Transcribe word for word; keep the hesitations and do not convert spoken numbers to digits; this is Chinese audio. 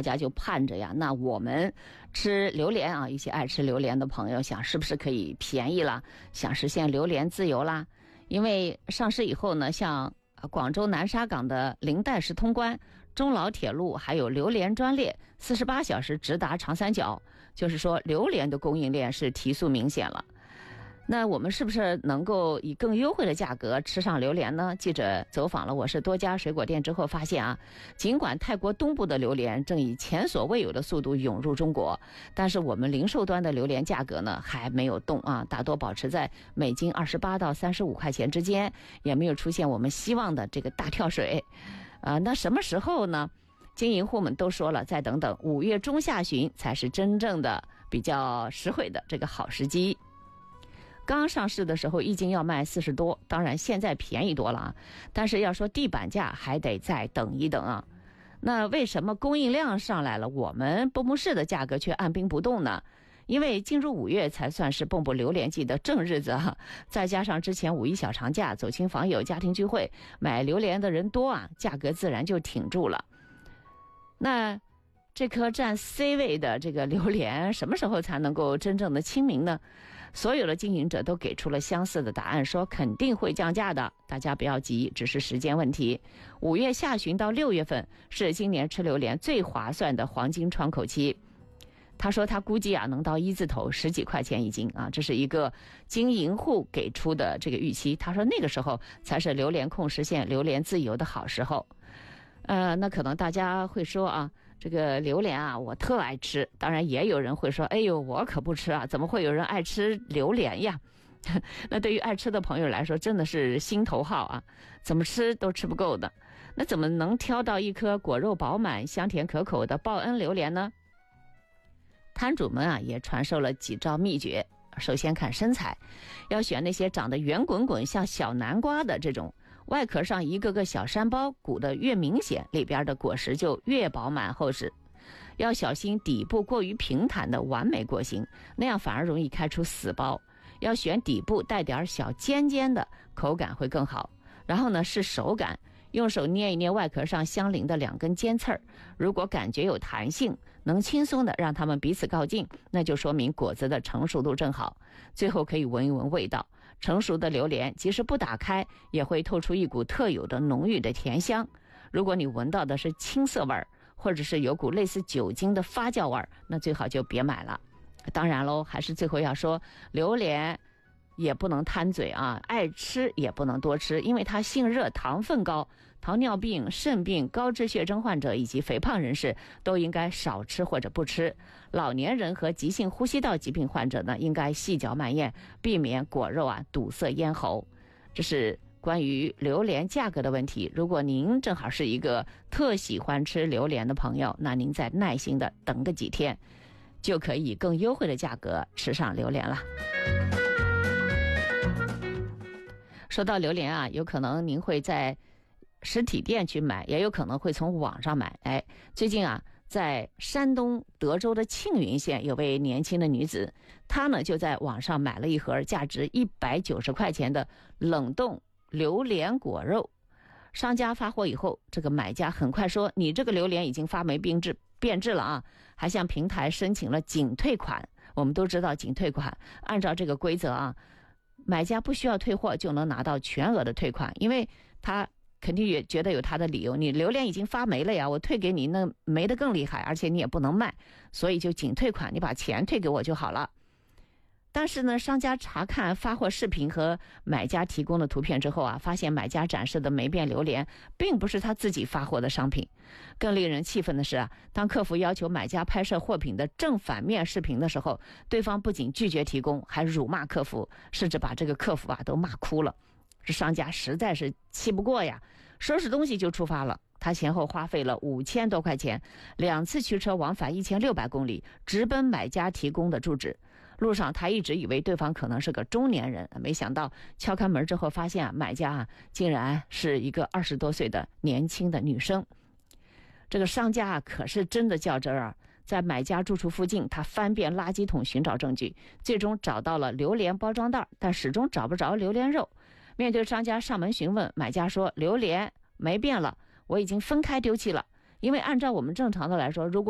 大家就盼着呀，那我们吃榴莲啊，一些爱吃榴莲的朋友想是不是可以便宜了，想实现榴莲自由啦。因为上市以后呢，像广州南沙港的林代市通关，中老铁路还有榴莲专列四十八小时直达长三角，就是说榴莲的供应链是提速明显了。那我们是不是能够以更优惠的价格吃上榴莲呢？记者走访了我市多家水果店之后发现啊，尽管泰国东部的榴莲正以前所未有的速度涌入中国，但是我们零售端的榴莲价格呢还没有动啊，大多保持在每斤二十八到三十五块钱之间，也没有出现我们希望的这个大跳水。啊、呃，那什么时候呢？经营户们都说了，再等等，五月中下旬才是真正的比较实惠的这个好时机。刚上市的时候一斤要卖四十多，当然现在便宜多了啊，但是要说地板价还得再等一等啊。那为什么供应量上来了，我们蹦蹦市的价格却按兵不动呢？因为进入五月才算是蹦蹦榴莲季的正日子啊，再加上之前五一小长假，走亲访友、家庭聚会，买榴莲的人多啊，价格自然就挺住了。那这颗占 C 位的这个榴莲什么时候才能够真正的亲民呢？所有的经营者都给出了相似的答案，说肯定会降价的，大家不要急，只是时间问题。五月下旬到六月份是今年吃榴莲最划算的黄金窗口期。他说他估计啊能到一字头十几块钱一斤啊，这是一个经营户给出的这个预期。他说那个时候才是榴莲控实现榴莲自由的好时候。呃，那可能大家会说啊，这个榴莲啊，我特爱吃。当然也有人会说，哎呦，我可不吃啊，怎么会有人爱吃榴莲呀？那对于爱吃的朋友来说，真的是心头好啊，怎么吃都吃不够的。那怎么能挑到一颗果肉饱满、香甜可口的报恩榴莲呢？摊主们啊，也传授了几招秘诀。首先看身材，要选那些长得圆滚滚像小南瓜的这种，外壳上一个个小山包鼓得越明显，里边的果实就越饱满厚实。要小心底部过于平坦的完美果形，那样反而容易开出死包。要选底部带点小尖尖的，口感会更好。然后呢是手感，用手捏一捏外壳上相邻的两根尖刺儿，如果感觉有弹性，能轻松的让它们彼此靠近，那就说明果子的成熟度正好。最后可以闻一闻味道，成熟的榴莲即使不打开也会透出一股特有的浓郁的甜香。如果你闻到的是青涩味儿，或者是有股类似酒精的发酵味儿，那最好就别买了。当然喽，还是最后要说，榴莲也不能贪嘴啊，爱吃也不能多吃，因为它性热，糖分高，糖尿病、肾病、高脂血症患者以及肥胖人士都应该少吃或者不吃。老年人和急性呼吸道疾病患者呢，应该细嚼慢咽，避免果肉啊堵塞咽喉。这是关于榴莲价格的问题。如果您正好是一个特喜欢吃榴莲的朋友，那您再耐心的等个几天，就可以以更优惠的价格吃上榴莲了。说到榴莲啊，有可能您会在实体店去买，也有可能会从网上买。哎，最近啊，在山东德州的庆云县有位年轻的女子，她呢就在网上买了一盒价值一百九十块钱的冷冻榴莲果肉。商家发货以后，这个买家很快说，你这个榴莲已经发霉变质变质了啊，还向平台申请了仅退款。我们都知道仅退款，按照这个规则啊，买家不需要退货就能拿到全额的退款，因为他肯定也觉得有他的理由，你榴莲已经发霉了呀，我退给你那霉得更厉害，而且你也不能卖，所以就仅退款，你把钱退给我就好了。但是呢，商家查看发货视频和买家提供的图片之后啊，发现买家展示的霉变榴莲并不是他自己发货的商品。更令人气愤的是啊，当客服要求买家拍摄货品的正反面视频的时候，对方不仅拒绝提供，还辱骂客服，甚至把这个客服啊都骂哭了。这商家实在是气不过呀，收拾东西就出发了。他前后花费了五千多块钱，两次驱车往返一千六百公里，直奔买家提供的住址。路上他一直以为对方可能是个中年人，没想到敲开门之后发现啊，买家啊竟然是一个二十多岁的年轻的女生。这个商家啊可是真的较真儿啊，在买家住处附近，他翻遍垃圾桶寻找证据，最终找到了榴莲包装袋，但始终找不着榴莲肉。面对商家上门询问，买家说榴莲没变了，我已经分开丢弃了。因为按照我们正常的来说，如果